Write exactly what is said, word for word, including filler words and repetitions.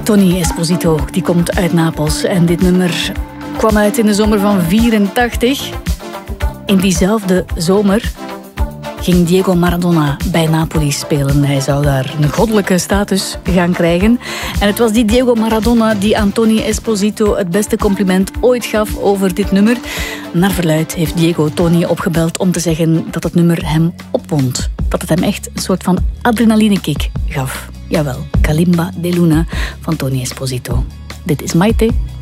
Tony Esposito, die komt uit Napels. En dit nummer kwam uit in de zomer van vierentachtig. In diezelfde zomer ging Diego Maradona bij Napoli spelen. Hij zou daar een goddelijke status gaan krijgen. En het was die Diego Maradona die aan Tony Esposito het beste compliment ooit gaf over dit nummer. Naar verluidt heeft Diego Tony opgebeld om te zeggen dat het nummer hem opwond. Dat het hem echt een soort van adrenalinekick gaf. Jawel, Kalimba de Luna van Tony Esposito. Dit is Maite.